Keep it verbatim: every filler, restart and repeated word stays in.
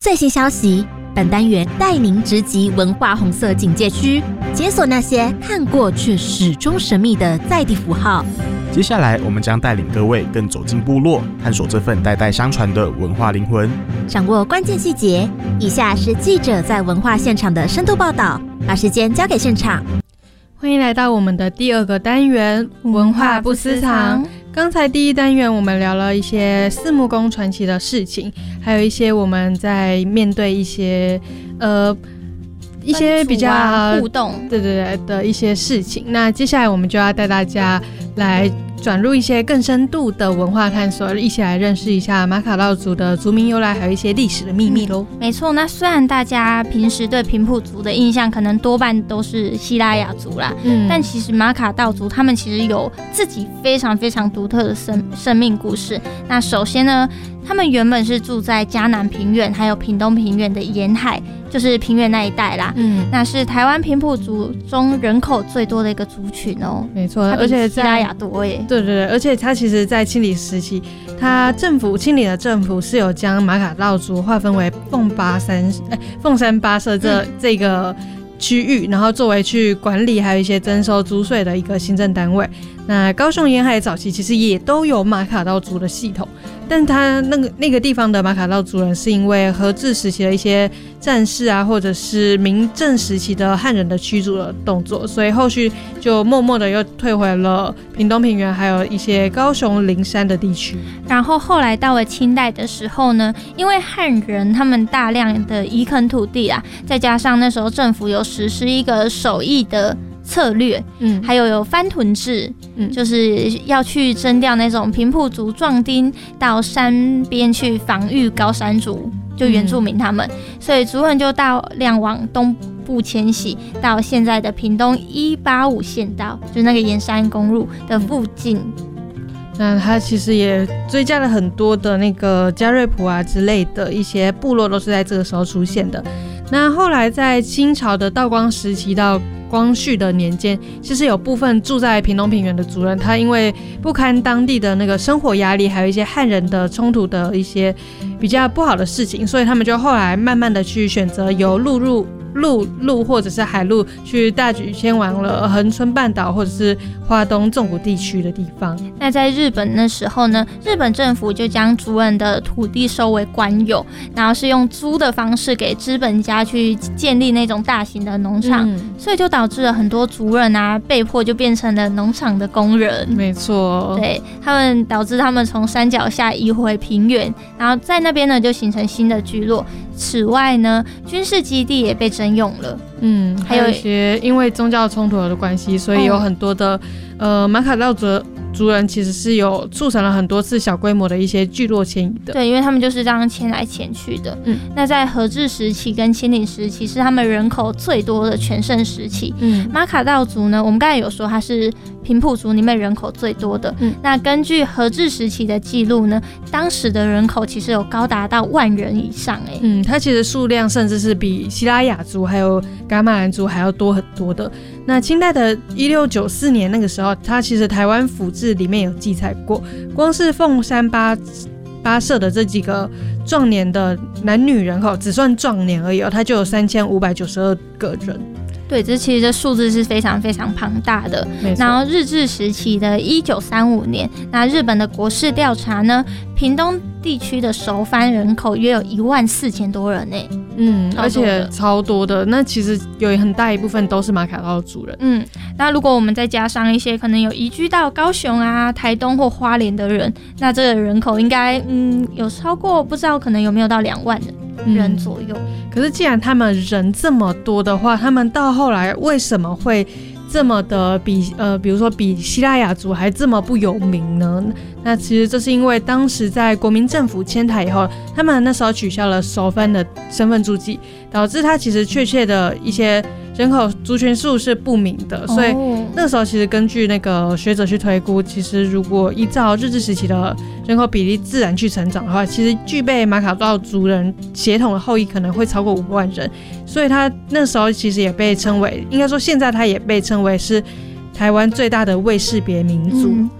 最新消息，本单元带您直击文化红色警戒区，解锁那些看过却始终神秘的在地符号。 接下来我们将带领各位更走进部落，探索这份代代相传的文化灵魂， 掌握关键细节。以下是记者在文化现场的深度报道，把时间交给现场。 欢迎来到我们的第二个单元文化不私藏。刚才第一单元我们聊了一些四目公传奇的事情，还有一些我们在面对一些呃一些比较、 啊、互动对对对的一些事情。那接下来我们就要带大家来转入一些更深度的文化探索，一起来认识一下马卡道族的族名由来，还有一些历史的秘密咯、 嗯、没错，那虽然大家平时对平埔族的印象可能多半都是西拉雅族啦、嗯、但其实马卡道族他们其实有自己非常非常独特的 生, 生命故事。那首先呢，他们原本是住在嘉南平原还有屏东平原的沿海，就是平原那一带啦。嗯，那是台湾平埔族中人口最多的一个族群哦。 没错，而且西拉雅多耶。 对对对，而且它其实在清理时期，它政府清理的政府是有将马卡道族划分为凤八山哎凤山八社这、嗯、这个区域，然后作为去管理还有一些征收租税的一个行政单位。那高雄沿海早期其实也都有马卡道族的系统，但他那个那个地方的马卡道族人是因为荷治时期的一些战事啊，或者是明郑时期的汉人的驱逐的动作，所以后续就默默的又退回了屏东平原还有一些高雄灵山的地区。 然后后来到了清代的时候呢，因为汉人他们大量的移垦土地啊，再加上那时候政府有实施一个守义的策略，嗯，还有有番屯制，嗯，就是要去征调那种平埔族壮丁到山边去防御高山族，就原住民他们，嗯、所以族人就大量往东部迁徙，到现在的屏东一八五县道，就是那个沿山公路的附近。 那他其实也追加了很多的那个加瑞普啊之类的一些部落，都是在这个时候出现的。那后来在清朝的道光时期到光绪的年间，其实有部分住在屏东平原的族人，他因为不堪当地的那个生活压力，还有一些汉人的冲突的一些比较不好的事情，所以他们就后来慢慢的去选择由陆路陆路或者是海路去大举迁往了恒春半岛或者是花东纵谷地区的地方。 那在日本那时候呢，日本政府就将族人的土地收为官有，然后是用租的方式给资本家去建立那种大型的农场、嗯、所以就导致了很多族人啊被迫就变成了农场的工人。 没错， 对，他们导致他们从山脚下移回平原，然后在那边呢就形成新的居落。此外呢，军事基地也被征用了， 嗯，还有一些因为宗教冲突的关系，所以有很多的、嗯、呃马卡道族族人其实是有促成了很多次小规模的一些聚落迁移的。 对，因为他们就是这样迁来迁去的。嗯，那在荷治时期跟清领时期是他们人口最多的全盛时期。嗯，马卡道族呢，我们刚才有说它是平埔族里面人口最多的。嗯，那根据荷治时期的记录呢，当时的人口其实有高达到万人以上、欸。 嗯，它其实数量甚至是比西拉雅族还有噶玛兰族还要多很多的。那清代的一六九四年那个时候，它其实台湾府志里面有记载过，光是凤山八八社的这几个壮年的男女人口，只算壮年而已、哦、它就有三千五百九十二个人。 对，这其实这数字是非常非常庞大的。然后日治时期的一九三五年，那日本的国势调查呢，屏东地区的熟番人口约有一万四千多人呢。 嗯，而且超多的。那其实有很大一部分都是马卡道族人。 嗯，那如果我们再加上一些可能有移居到高雄啊、台东或花莲的人，那这个人口应该嗯有超过不知道可能有没有到两万人。人左右、嗯、 可是既然他们人这么多的话，他们到后来为什么会这么的比呃，比如说比西拉雅族还这么不有名呢？那其实这是因为当时在国民政府迁台以后，他们那时候取消了熟番的身份注记，导致他其实确切的一些人口族群数是不明的，所以那个时候其实根据那个学者去推估，其实如果依照日治时期的人口比例自然去成长的话，其实具备马卡道族人血统的后裔可能会超过五万人，所以他那时候其实也被称为，应该说现在他也被称为是台湾最大的未识别民族。嗯